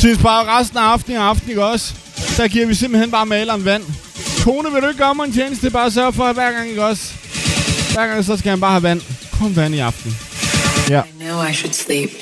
synes bare, resten af aften, ikke også? Der giver vi simpelthen bare maleren vand. Kone, vil du ikke gøre mig en tjeneste? Bare sørge for, at hver gang, ikke også? Hver gang, så skal han bare have vand. Kun vand i aften. Ja. I know I should sleep.